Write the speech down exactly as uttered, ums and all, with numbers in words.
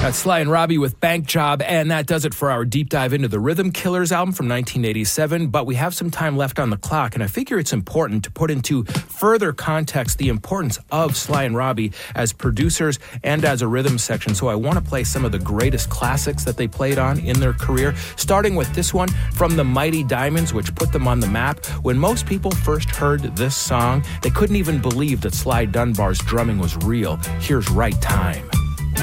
That's Sly and Robbie with Bank Job, and that does it for our deep dive into the Rhythm Killers album from nineteen eighty-seven, but we have some time left on the clock, and I figure it's important to put into further context the importance of Sly and Robbie as producers and as a rhythm section, so I want to play some of the greatest classics that they played on in their career, starting with this one from the Mighty Diamonds, which put them on the map. When most people first heard this song, they couldn't even believe that Sly Dunbar's drumming was real. Here's Right Time.